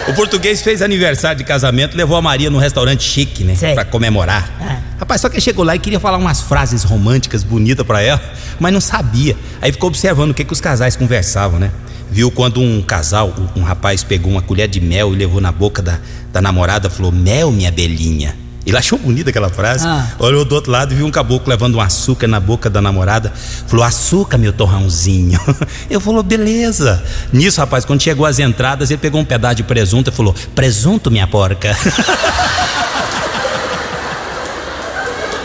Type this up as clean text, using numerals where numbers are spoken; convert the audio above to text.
O português fez aniversário de casamento, levou a Maria num restaurante chique, né? Sei. Pra comemorar. Rapaz, só que ele chegou lá e queria falar umas frases românticas, bonitas pra ela, mas não sabia. Aí ficou observando o que os casais conversavam, né? Viu quando um casal, um rapaz pegou uma colher de mel e levou na boca da namorada, falou: mel, minha belinha. Ele achou bonita aquela frase. Olhou do outro lado e viu um caboclo levando um açúcar na boca da namorada. Falou: açúcar, meu torrãozinho. Eu falou: beleza. Nisso, rapaz, quando chegou às entradas, ele pegou um pedaço de presunto e falou: presunto, minha porca.